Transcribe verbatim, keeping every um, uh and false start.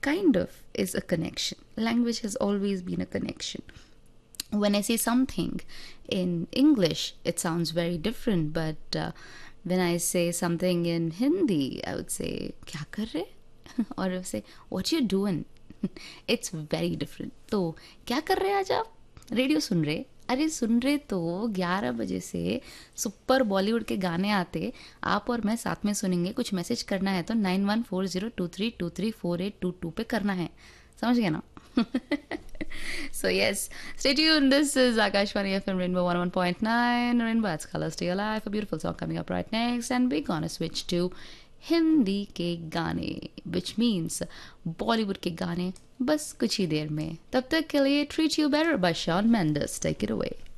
kind of is a connection. Language has always been a connection. When I say something in English, it sounds very different, but uh, when I say something in Hindi, I would say, "Kya kar rahe?" Or I would say, "What you doing?" It's very different. तो क्या कर रहे हैं आज आप? Radio सुन रहे? अरे सुन रहे तो ग्यारह बजे से सुपर बॉलीवुड के गाने आते, आप और मैं साथ में सुनेंगे. कुछ मैसेज करना है तो nine one four zero to three to three four eight to to पे करना है. समझ गए ना? So yes, stay tuned. This is Akashvani F M Rainbow one oh one point nine. Rainbow adds colors to your life. A beautiful song coming up right next, and we're gonna switch to Hindi के गाने, which means Bollywood के गाने बस कुछ ही देर में. तब तक के लिए Treat You Better by Shawn Mendes. Take it away.